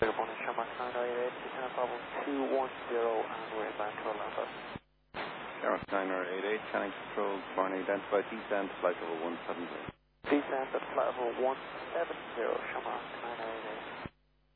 Good morning, Shamrock 988, Lieutenant Bravo 210, and we're back to Orlando. Shamrock 988, Channing Control, good morning, identified descent, flight level 170. Descent at flight level 170, Shamrock 988.